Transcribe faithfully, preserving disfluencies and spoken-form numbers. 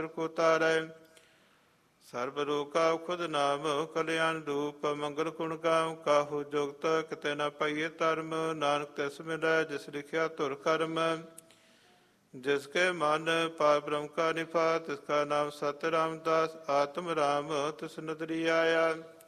को तारै सर्व रोका खुद नाम कल्याण रूप मंगल गुण गाम काहू जुगत किते न पाइये धर्म नानक तिस मिलै जिस लिखिया धुर कर्म जिसके मन पार ब्रह्म का निफा तिसका नाम सत्य रामदास आत्म राम तिस नदरी आया